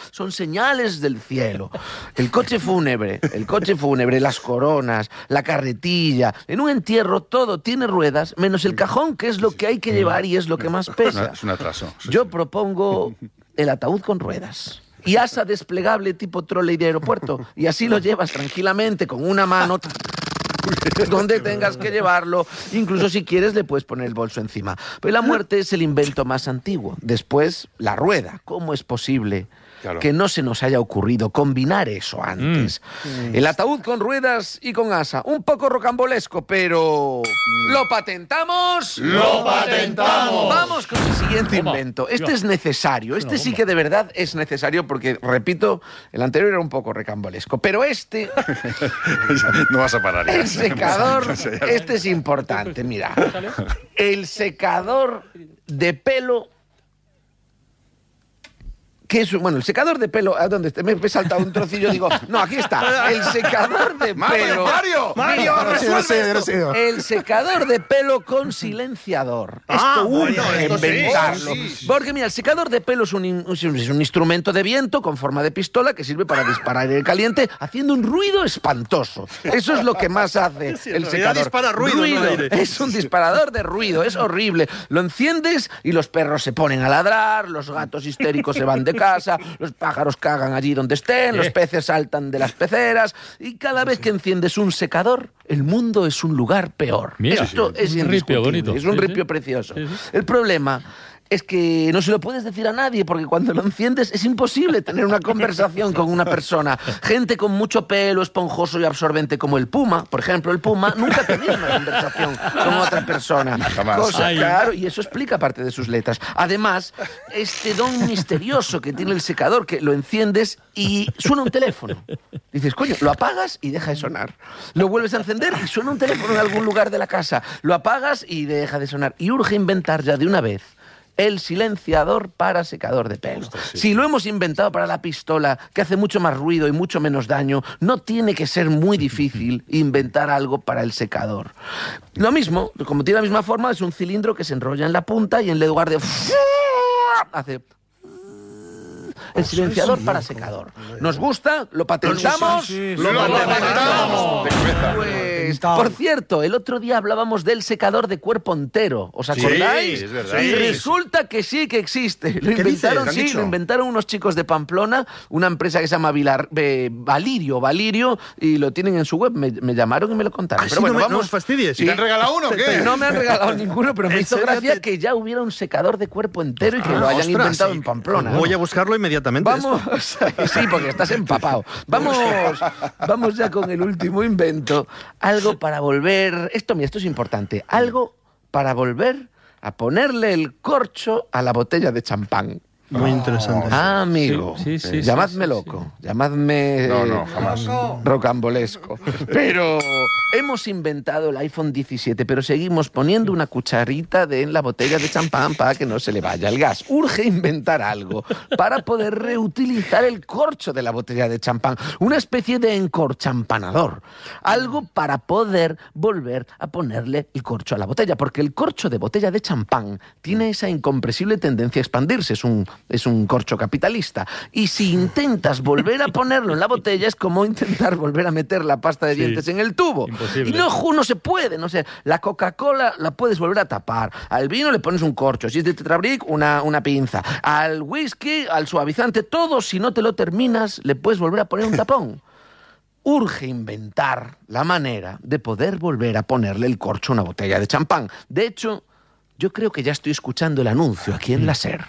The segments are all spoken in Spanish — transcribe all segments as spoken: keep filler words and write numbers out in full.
son señales del cielo. El coche fúnebre, el coche fúnebre, las coronas, la carretilla. En un entierro todo tiene ruedas, menos el cajón, que es lo que hay que llevar y es lo que más pesa. Es un atraso. Yo propongo el ataúd con ruedas. Y asa desplegable tipo trolley de aeropuerto. Y así lo llevas tranquilamente con una mano donde tengas que llevarlo. Incluso si quieres le puedes poner el bolso encima. Pero la muerte es el invento más antiguo. Después, la rueda. ¿Cómo es posible claro. que no se nos haya ocurrido combinar eso antes? Mm. El ataúd con ruedas y con asa. Un poco rocambolesco, pero... Mm. ¿Lo patentamos? ¡Lo patentamos! Vamos con el siguiente Toma. invento. Este Toma. es necesario. Este Toma. sí que de verdad es necesario porque, repito, el anterior era un poco rocambolesco. Pero este... no vas a parar ya. El secador, este es importante, mira. El secador de pelo... ¿Qué es? Bueno, el secador de pelo... ¿A dónde está? Me he saltado un trocillo, digo... No, aquí está. El secador de pelo... ¡Mario! ¡Mario! ¡Mario! El secador de pelo con silenciador. Ah, esto uno bueno, es esto inventarlo. sí, sí, sí. Porque, mira, el secador de pelo es un, es un instrumento de viento con forma de pistola que sirve para disparar aire caliente haciendo un ruido espantoso. Eso es lo que más hace sí, el secador. dispara ruido, ruido. No aire. Es un disparador de ruido, es horrible. Lo enciendes y los perros se ponen a ladrar, los gatos histéricos se van de casa, los pájaros cagan allí donde estén, los peces saltan de las peceras y cada vez que enciendes un secador, el mundo es un lugar peor. Mira, Esto sí, es un ripio bonito. Es un Sí, ripio sí. precioso. Sí, sí. El problema es que no se lo puedes decir a nadie porque cuando lo enciendes es imposible tener una conversación con una persona. Gente con mucho pelo esponjoso y absorbente como el puma, por ejemplo, el puma nunca tenía una conversación con otra persona. Jamás. Cosa, Ay. claro, y eso explica parte de sus letras. Además, este don misterioso que tiene el secador, que lo enciendes y suena un teléfono. Dices, coño, lo apagas y deja de sonar. Lo vuelves a encender y suena un teléfono en algún lugar de la casa. Lo apagas y deja de sonar. Y urge inventar ya de una vez el silenciador para secador de pelo. Ostras, sí. Si lo hemos inventado para la pistola, que hace mucho más ruido y mucho menos daño, no tiene que ser muy difícil inventar algo para el secador. Lo mismo, como tiene la misma forma, es un cilindro que se enrolla en la punta y en lugar de... hace... el silenciador para secador. ¿Nos gusta? ¿Lo patentamos? Sí, sí, sí. ¡Lo patentamos! De cabeza. Pues, por cierto, el otro día hablábamos del secador de cuerpo entero. ¿Os acordáis? Sí, es verdad. Y Sí. resulta que sí que existe. Lo ¿Qué inventaron, dices? ¿Qué han sí, dicho? lo inventaron unos chicos de Pamplona, una empresa que se llama Vilar, eh, Valirio, Valirio, y lo tienen en su web. Me, me llamaron y me lo contaron. Ay, Pero sí, bueno, no, me, vamos. no os fastidies. ¿Y te han regalado uno o qué? No me han regalado ninguno, pero me ¿En hizo serio gracia te- que ya hubiera un secador de cuerpo entero y que Ah, lo hayan ostras, inventado sí. en Pamplona. Voy a buscarlo inmediatamente. Vamos, sí, porque estás empapado. Vamos, vamos ya con el último invento. Algo para volver... Esto, mira, esto es importante. Algo para volver a ponerle el corcho a la botella de champán. Muy interesante. Ah, amigo. Sí, sí, sí, llamadme sí, sí, loco. Llamadme... No, no, jamás. Rocambolesco. Pero hemos inventado el iPhone diecisiete, pero seguimos poniendo una cucharita de, en la botella de champán para que no se le vaya el gas. Urge inventar algo para poder reutilizar el corcho de la botella de champán. Una especie de encorchampanador. Algo para poder volver a ponerle el corcho a la botella. Porque el corcho de botella de champán tiene esa incomprensible tendencia a expandirse. Es un, es un corcho capitalista. Y si intentas volver a ponerlo en la botella, es como intentar volver a meter la pasta de Sí. dientes en el tubo. Imposible. Y no, ju, no se puede, no sé. La Coca-Cola la puedes volver a tapar. Al vino le pones un corcho. Si es de Tetrabric, una, una pinza. Al whisky, al suavizante, todo, si no te lo terminas, le puedes volver a poner un tapón. Urge inventar la manera de poder volver a ponerle el corcho a una botella de champán. De hecho, yo creo que ya estoy escuchando el anuncio aquí en la SER.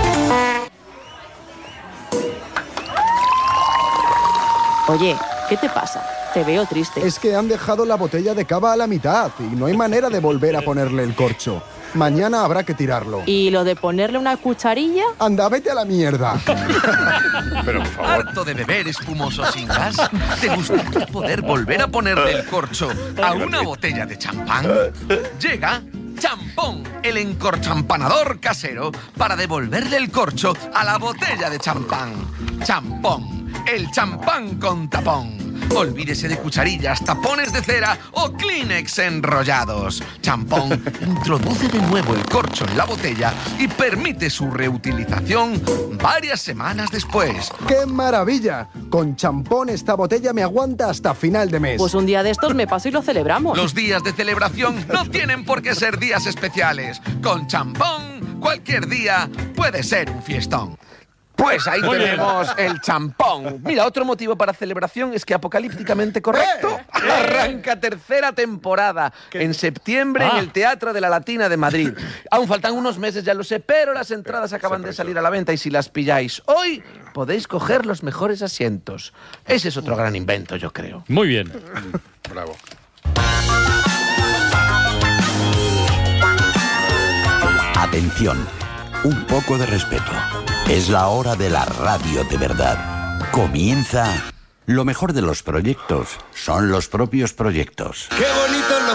Oye, ¿qué te pasa? Te veo triste. Es que han dejado la botella de cava a la mitad y no hay manera de volver a ponerle el corcho. Mañana habrá que tirarlo. ¿Y lo de ponerle una cucharilla? Anda, vete a la mierda. Pero, por favor. ¿Harto de beber espumoso sin gas? ¿Te gustaría poder volver a ponerle el corcho a una botella de champán? Llega Champón, el encorchampanador casero para devolverle el corcho a la botella de champán. Champón, el champán con tapón. Olvídese de cucharillas, tapones de cera o Kleenex enrollados. Champón introduce de nuevo el corcho en la botella y permite su reutilización varias semanas después. ¡Qué maravilla! Con Champón esta botella me aguanta hasta final de mes. Pues un día de estos me paso y lo celebramos. Los días de celebración no tienen por qué ser días especiales. Con Champón, cualquier día puede ser un fiestón. Pues ahí Muy tenemos el champón. Mira, otro motivo para celebración es que Apocalípticamente Correcto arranca tercera temporada en septiembre en el Teatro de la Latina de Madrid. Aún faltan unos meses, ya lo sé, pero las entradas acaban de salir a la venta y si las pilláis hoy podéis coger los mejores asientos. Ese es otro gran invento, yo creo. Muy bien. Bravo. Atención, un poco de respeto. Es la hora de la radio de verdad. Comienza. Lo mejor de los proyectos son los propios proyectos. ¡Qué bonito!